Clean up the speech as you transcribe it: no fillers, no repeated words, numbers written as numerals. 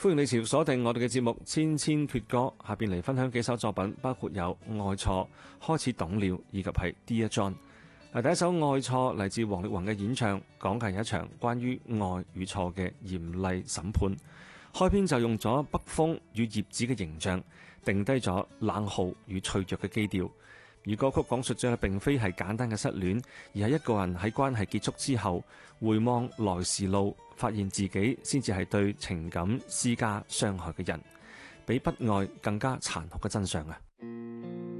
歡迎你持續鎖定我哋嘅節目《千千闕歌》，下邊嚟分享幾首作品，包括有《愛錯》、《開始懂了》以及係《Dear John》。第一首《愛錯》嚟自王力宏嘅演唱，講嘅係一場關於愛與錯嘅嚴厲審判。開篇就用咗北風與葉子嘅形象，定低咗冷酷與脆弱嘅基調。而歌曲講述咗並非係簡單嘅失戀，而係一個人喺關係結束之後，回望來時路，發現自己先至係對情感施加傷害嘅人，比不愛更加殘酷嘅真相啊！